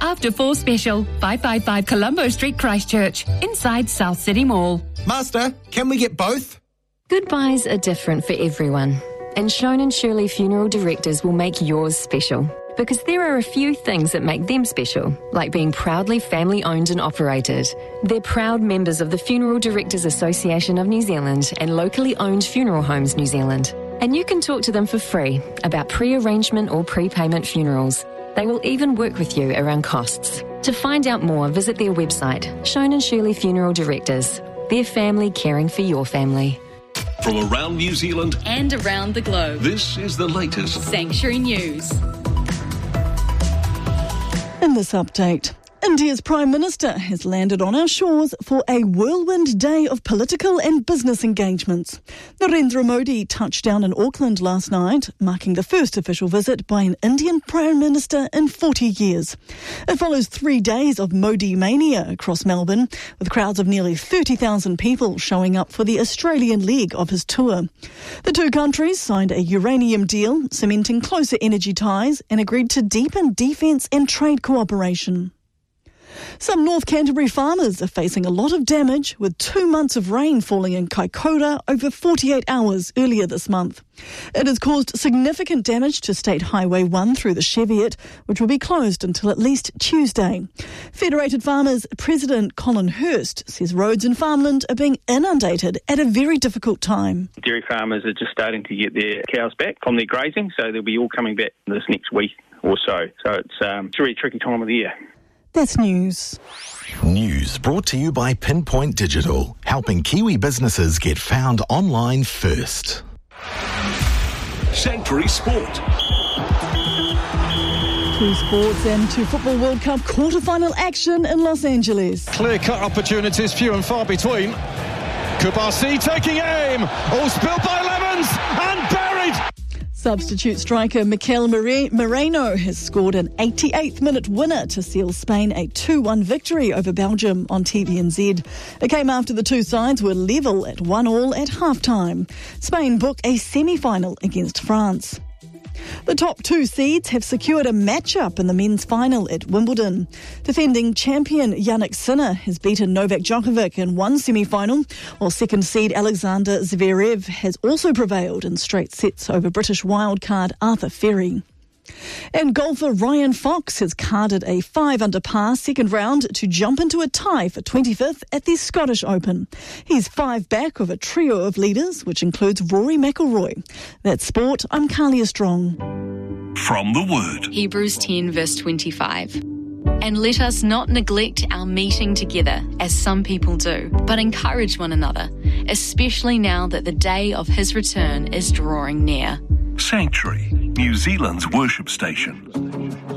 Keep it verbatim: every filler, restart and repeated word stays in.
After Four special, five five five Colombo Street, Christchurch, inside South City Mall. Master, can we get both? Goodbyes are different for everyone, and Shone and Shirley Funeral Directors will make yours special. Because there are a few things that make them special, like being proudly family-owned and operated. They're proud members of the Funeral Directors Association of New Zealand and locally owned Funeral Homes New Zealand. And you can talk to them for free about pre-arrangement or prepayment funerals. They will even work with you around costs. To find out more, visit their website, Shone and Shirley Funeral Directors. Their family caring for your family. From around New Zealand And around the globe. this is the latest Sanctuary News. In this update, India's Prime Minister has landed on our shores for a whirlwind day of political and business engagements. Narendra Modi touched down in Auckland last night, marking the first official visit by an Indian Prime Minister in forty years. It follows three days of Modi mania across Melbourne, with crowds of nearly thirty thousand people showing up for the Australian leg of his tour. The two countries signed a uranium deal, cementing closer energy ties, and agreed to deepen defence and trade cooperation. Some North Canterbury farmers are facing a lot of damage with two months of rain falling in Kaikoura over forty-eight hours earlier this month. It has caused significant damage to State Highway one through the Cheviot, which will be closed until at least Tuesday. Federated Farmers President Colin Hurst says roads in farmland are being inundated at a very difficult time. Dairy farmers are just starting to get their cows back from their grazing, so they'll be all coming back this next week or so. So it's, um, it's a really tricky time of the year. That's news. News brought to you by Pinpoint Digital, helping Kiwi businesses get found online first. Sanctuary Sport. To sports and to Football World Cup quarter-final action in Los Angeles. Clear-cut opportunities, few and far between. Kubasi taking aim. All spilled by Lemons and buried. Substitute striker Mikel Moreno has scored an eighty-eighth minute winner to seal Spain a two one victory over Belgium on T V N Z. It came after the two sides were level at one all at half-time. Spain book a semi-final against France. The top two seeds have secured a match-up in the men's final at Wimbledon. Defending champion Jannik Sinner has beaten Novak Djokovic in one semi-final, while second seed Alexander Zverev has also prevailed in straight sets over British wildcard Arthur Ferry. And golfer Ryan Fox has carded a five under par second round to jump into a tie for twenty-fifth at the Scottish Open. He's five back of a trio of leaders, which includes Rory McIlroy. That's sport. I'm Carlia Strong. From the Word. Hebrews ten verse twenty-five. And let us not neglect our meeting together, as some people do, but encourage one another, especially now that the day of his return is drawing near. Sanctuary, New Zealand's worship station.